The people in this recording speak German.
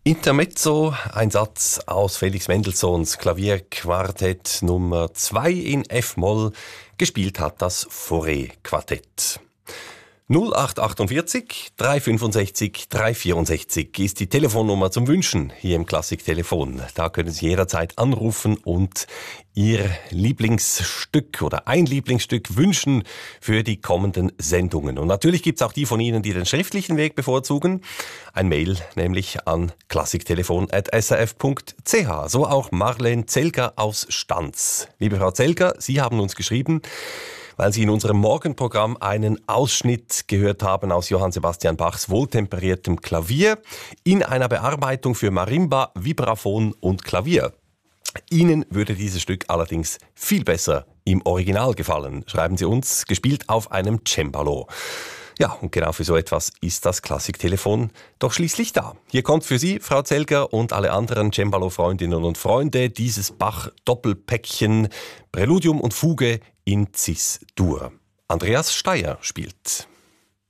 Intermezzo, ein Satz aus Felix Mendelssohns Klavierquartett Nummer 2 in F-Moll. Gespielt hat das Fauré-Quartett. 0848 365 364 ist die Telefonnummer zum Wünschen hier im Klassiktelefon. Da können Sie jederzeit anrufen und Ihr Lieblingsstück oder ein Lieblingsstück wünschen für die kommenden Sendungen. Und natürlich gibt's auch die von Ihnen, die den schriftlichen Weg bevorzugen. Ein Mail nämlich an klassiktelefon@srf.ch. So auch Marlene Zelger aus Stanz. Liebe Frau Zelger, Sie haben uns geschrieben, weil Sie in unserem Morgenprogramm einen Ausschnitt gehört haben aus Johann Sebastian Bachs wohltemperiertem Klavier in einer Bearbeitung für Marimba, Vibraphon und Klavier. Ihnen würde dieses Stück allerdings viel besser im Original gefallen, schreiben Sie uns, gespielt auf einem Cembalo. Ja, und genau für so etwas ist das Klassiktelefon doch schließlich da. Hier kommt für Sie, Frau Zelger, und alle anderen Cembalo-Freundinnen und Freunde dieses Bach-Doppelpäckchen Präludium und Fuge in Cis-Dur. Andreas Steyer spielt.